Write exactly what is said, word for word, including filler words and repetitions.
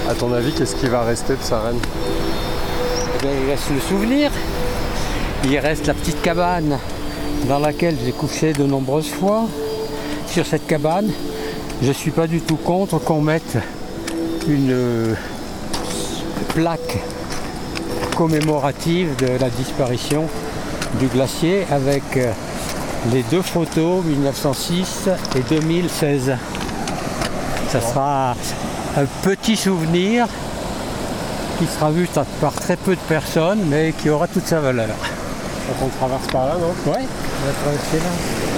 À ton avis, qu'est-ce qui va rester de Sarenne? Eh bien, il reste le souvenir. Il reste la petite cabane dans laquelle j'ai couché de nombreuses fois. Sur cette cabane, je ne suis pas du tout contre qu'on mette une euh, plaque commémorative de la disparition du glacier avec euh, les deux photos mille neuf cent six et deux mille seize. Ça sera un petit souvenir qui sera vu par très peu de personnes mais qui aura toute sa valeur. Donc on traverse par là, non? Ouais, on va traverser là.